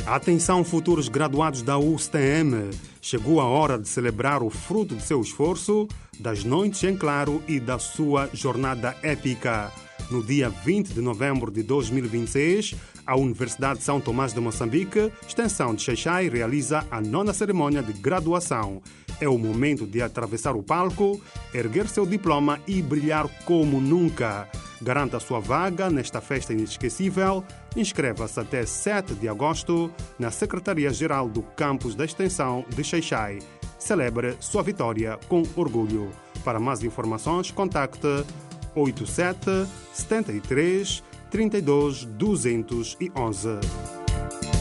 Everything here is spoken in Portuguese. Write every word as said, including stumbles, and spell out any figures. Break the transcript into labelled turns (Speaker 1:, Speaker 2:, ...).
Speaker 1: Atenção, futuros graduados da U S T M. Chegou a hora de celebrar o fruto de seu esforço, das noites em claro e da sua jornada épica. No dia vinte de novembro de dois mil e vinte e seis, a Universidade de São Tomás de Moçambique, extensão de Xai-Xai, realiza a nona cerimônia de graduação. É o momento de atravessar o palco, erguer seu diploma e brilhar como nunca. Garanta sua vaga nesta festa inesquecível. Inscreva-se até sete de agosto na Secretaria-Geral do Campus da Extensão de Xai-Xai. Celebre sua vitória com orgulho. Para mais informações, contacte oito sete sete três, três dois, dois um um.